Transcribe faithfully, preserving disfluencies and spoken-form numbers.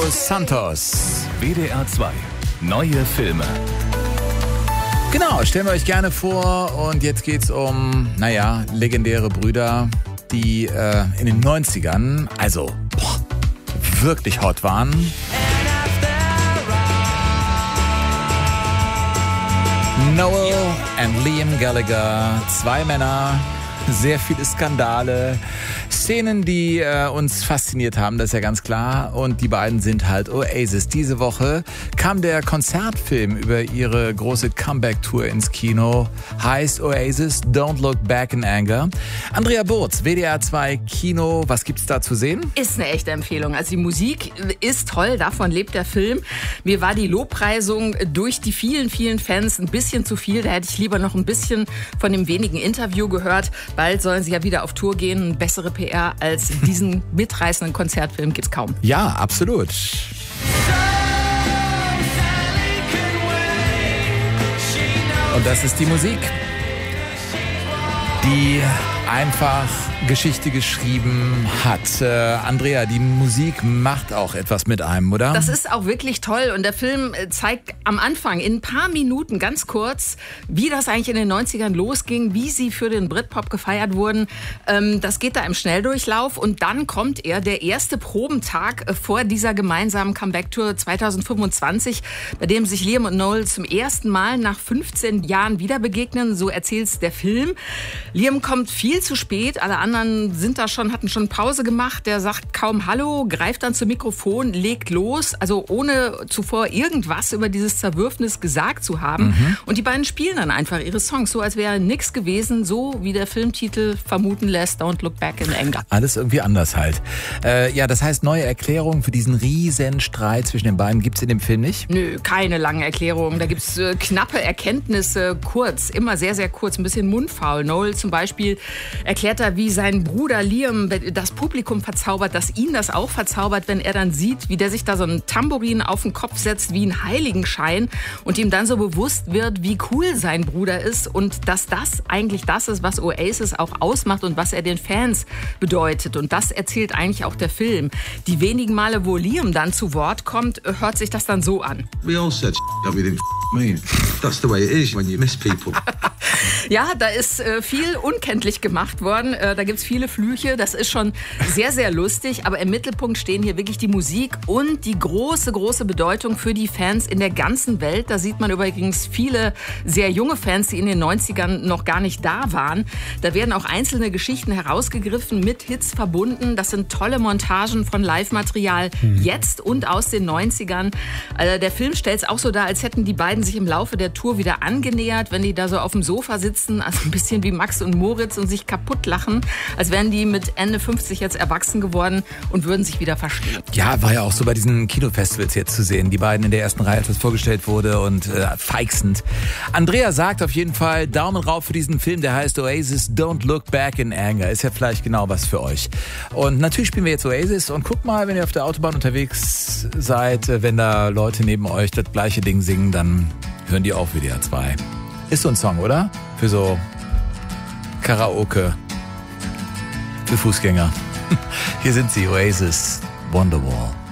Santos. W D R zwei. Neue Filme. Genau, stellen wir euch gerne vor. Und jetzt geht's um, naja, legendäre Brüder, die äh, in den neunzigern, also boah, wirklich hot waren. Noel und Liam Gallagher, zwei Männer, sehr viele Skandale, Szenen, die äh, uns fasziniert haben, das ist ja ganz klar. Und die beiden sind halt Oasis. Diese Woche kam der Konzertfilm über ihre große Comeback-Tour ins Kino. Heißt Oasis, Don't Look Back in Anger. Andrea Burz, W D R zwei Kino, was gibt's da zu sehen? Ist eine echte Empfehlung. Also die Musik ist toll, davon lebt der Film. Mir war die Lobpreisung durch die vielen, vielen Fans ein bisschen zu viel. Da hätte ich lieber noch ein bisschen von dem wenigen Interview gehört. Bald sollen sie ja wieder auf Tour gehen. Eine bessere P R als diesen mitreißenden Konzertfilm gibt's kaum. Ja, absolut. Und das ist die Musik, die einfach Geschichte geschrieben hat. Äh, Andrea, die Musik macht auch etwas mit einem, oder? Das ist auch wirklich toll. Und der Film zeigt am Anfang in ein paar Minuten ganz kurz, wie das eigentlich in den neunzigern losging, wie sie für den Britpop gefeiert wurden. Ähm, das geht da im Schnelldurchlauf. Und dann kommt er, der erste Probentag vor dieser gemeinsamen Comeback-Tour zwanzig fünfundzwanzig, bei dem sich Liam und Noel zum ersten Mal nach fünfzehn Jahren wieder begegnen. So erzählt's der Film. Liam kommt viel zu spät. Alle anderen sind da schon, hatten schon Pause gemacht. Der sagt kaum Hallo, greift dann zum Mikrofon, legt los, also ohne zuvor irgendwas über dieses Zerwürfnis gesagt zu haben. Mhm. Und die beiden spielen dann einfach ihre Songs, so als wäre nichts gewesen, so wie der Filmtitel vermuten lässt, Don't Look Back in Anger. Alles irgendwie anders halt. Äh, ja, das heißt, neue Erklärungen für diesen riesen Streit zwischen den beiden gibt's in dem Film nicht? Nö, keine langen Erklärungen. Da gibt's äh, knappe Erkenntnisse, kurz, immer sehr, sehr kurz, ein bisschen mundfaul. Noel zum Beispiel erklärt da, wie sein Bruder Liam das Publikum verzaubert, dass ihn das auch verzaubert, wenn er dann sieht, wie der sich da so einen Tambourin auf den Kopf setzt, wie ein Heiligenschein und ihm dann so bewusst wird, wie cool sein Bruder ist und dass das eigentlich das ist, was Oasis auch ausmacht und was er den Fans bedeutet. Und das erzählt eigentlich auch der Film. Die wenigen Male, wo Liam dann zu Wort kommt, hört sich das dann so an. We all said that we didn't mean. That's the way it is when you miss people. Ja, da ist äh, viel unkenntlich gemacht worden. Äh, da gibt's viele Flüche. Das ist schon sehr, sehr lustig. Aber im Mittelpunkt stehen hier wirklich die Musik und die große, große Bedeutung für die Fans in der ganzen Welt. Da sieht man übrigens viele sehr junge Fans, die in den neunzigern noch gar nicht da waren. Da werden auch einzelne Geschichten herausgegriffen, mit Hits verbunden. Das sind tolle Montagen von Live-Material mhm. jetzt und aus den neunzigern. Also der Film stellt es auch so dar, als hätten die beiden sich im Laufe der Tour wieder angenähert, wenn die da so auf dem Sofa sitzen, also ein bisschen wie Max und Moritz und sich kaputt lachen, als wären die mit Ende fünfzig jetzt erwachsen geworden und würden sich wieder verstehen. Ja, war ja auch so bei diesen Kinofestivals jetzt zu sehen, die beiden in der ersten Reihe, als das vorgestellt wurde und äh, feixend. Andrea sagt auf jeden Fall Daumen rauf für diesen Film, der heißt Oasis Don't Look Back in Anger. Ist ja vielleicht genau was für euch. Und natürlich spielen wir jetzt Oasis und guckt mal, wenn ihr auf der Autobahn unterwegs seid, wenn da Leute neben euch das gleiche Ding singen, dann hören die auch W D R zwei. Ist so ein Song, oder? Für so Karaoke. Für Fußgänger. Hier sind sie, Oasis, Wonderwall.